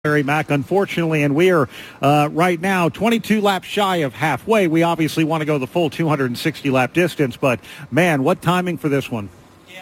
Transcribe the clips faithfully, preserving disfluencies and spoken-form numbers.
Larry Mack, unfortunately, and we are uh, right now twenty-two laps shy of halfway. We obviously want to go the full two hundred sixty lap distance, but man, what timing for this one.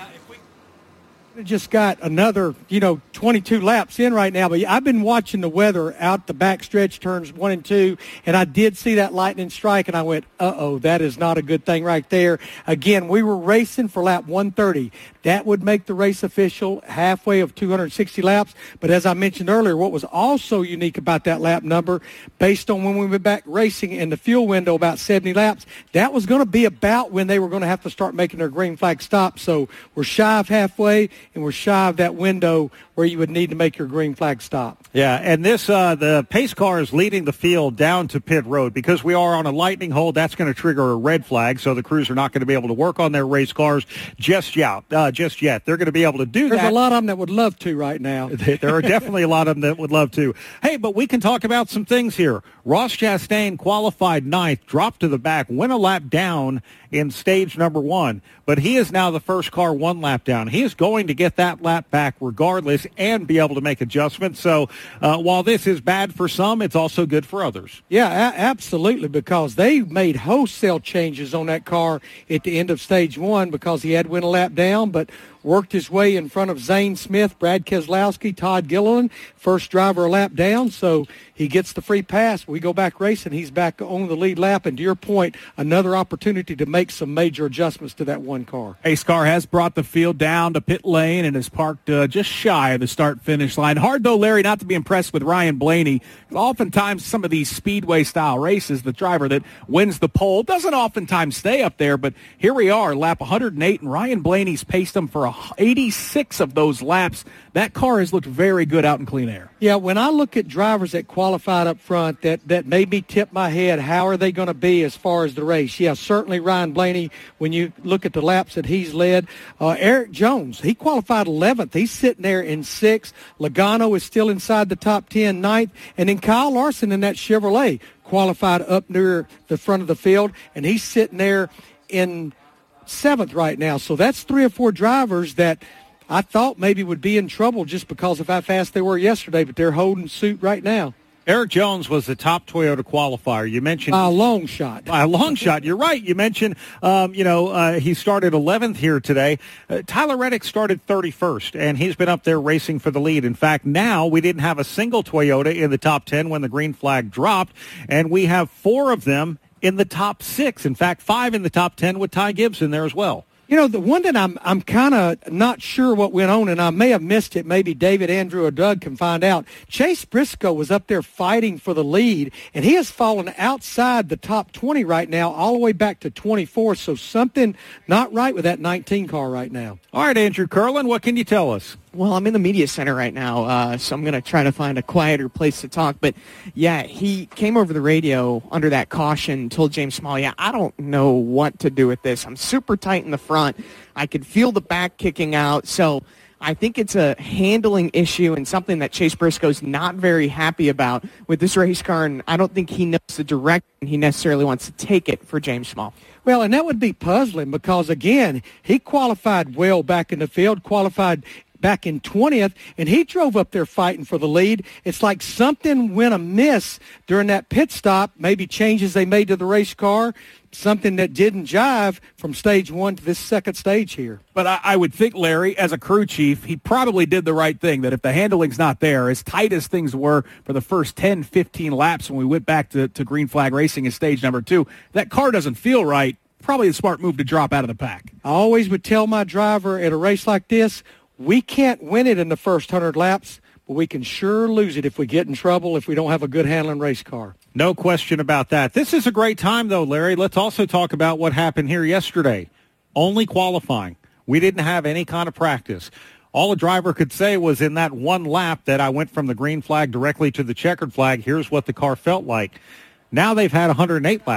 Just got another, you know, twenty-two laps in right now, but I've been watching the weather out the back stretch, turns one and two, and I did see that lightning strike, and I went, uh-oh, that is not a good thing right there. Again, we were racing for lap one thirty. That would make the race official halfway of two hundred sixty laps, but as I mentioned earlier, what was also unique about that lap number, based on when we went back racing in the fuel window about seventy laps, that was going to be about when they were going to have to start making their green flag stop, so we're shy of halfway, and we're shy of that window where you would need to make your green flag stop. Yeah, and this, uh, the pace car is leading the field down to pit road. Because we are on a lightning hold, that's going to trigger a red flag, so the crews are not going to be able to work on their race cars just yet. Uh, just yet. They're going to be able to do There's that. There's a lot of them that would love to right now. There are definitely a lot of them that would love to. Hey, but we can talk about some things here. Ross Chastain qualified ninth, dropped to the back, went a lap down in stage number one, but he is now the first car one lap down. He is going to get that lap back regardless and be able to make adjustments. So uh, while this is bad for some, it's also good for others. Yeah, a- absolutely, because they made wholesale changes on that car at the end of stage one because he had went a lap down, but worked his way in front of Zane Smith, Brad Keselowski, Todd Gilliland, first driver a lap down, so he gets the free pass. We go back racing, he's back on the lead lap, and to your point, another opportunity to make some major adjustments to that one car. Pace car has brought the field down to pit lane and is parked uh, just shy of the start-finish line. Hard, though, Larry, not to be impressed with Ryan Blaney. Oftentimes, some of these speedway-style races, the driver that wins the pole doesn't oftentimes stay up there, but here we are, lap one hundred eight, and Ryan Blaney's paced them for eighty-six of those laps. That car has looked very good out in clean air. Yeah, when I look at drivers that qualified up front, that, that made me tip my head, how are they going to be as far as the race? Yeah, certainly Ryan Blaney, when you look at the laps that he's led. Uh, Eric Jones, he qualified eleventh. He's sitting there in sixth. Logano is still inside the top ten, ninth. And then Kyle Larson in that Chevrolet qualified up near the front of the field, and he's sitting there in seventh right now. So that's three or four drivers that I thought maybe would be in trouble just because of how fast they were yesterday, but they're holding suit right now. Eric Jones was the top Toyota qualifier. You mentioned by a long shot. By a long shot. You're right. You mentioned, um, you know, uh, he started eleventh here today. Uh, Tyler Reddick started thirty-first, and he's been up there racing for the lead. In fact, now we didn't have a single Toyota in the top ten when the green flag dropped, and we have four of them in the top six. In fact, five in the top ten with Ty Gibbs in there as well. You know, the one that I'm I'm kind of not sure what went on, and I may have missed it. Maybe David, Andrew, or Doug can find out. Chase Briscoe was up there fighting for the lead, and he has fallen outside the top twenty right now, all the way back to twenty-four. So something not right with that nineteen car right now. All right, Andrew Curlin, what can you tell us? Well, I'm in the media center right now, uh, so I'm going to try to find a quieter place to talk. But, yeah, he came over the radio under that caution, told James Small, yeah, I don't know what to do with this. I'm super tight in the front. I could feel the back kicking out. So I think it's a handling issue and something that Chase Briscoe's not very happy about with this race car, and I don't think he knows the direction he necessarily wants to take it for James Small. Well, and that would be puzzling because, again, he qualified well back in the field, qualified back in twentieth, and he drove up there fighting for the lead. It's like something went amiss during that pit stop, maybe changes they made to the race car, something that didn't jive from stage one to this second stage here. But I, I would think, Larry, as a crew chief, he probably did the right thing, that if the handling's not there, as tight as things were for the first ten, fifteen laps when we went back to, to green flag racing in stage number two, that car doesn't feel right. Probably a smart move to drop out of the pack. I always would tell my driver at a race like this, we can't win it in the first one hundred laps, but we can sure lose it if we get in trouble, if we don't have a good handling race car. No question about that. This is a great time, though, Larry. Let's also talk about what happened here yesterday. Only qualifying. We didn't have any kind of practice. All a driver could say was in that one lap that I went from the green flag directly to the checkered flag, here's what the car felt like. Now they've had one hundred eight laps.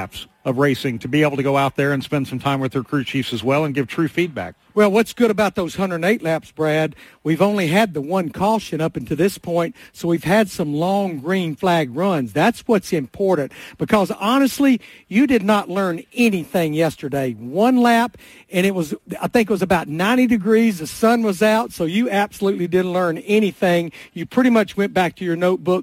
of racing to be able to go out there and spend some time with their crew chiefs as well and give true feedback. Well, what's good about those one hundred eight laps, Brad, we've only had the one caution up until this point, so we've had some long green flag runs. That's what's important because, honestly, you did not learn anything yesterday. One lap, and it was, I think it was about ninety degrees. The sun was out, so you absolutely didn't learn anything. You pretty much went back to your notebook,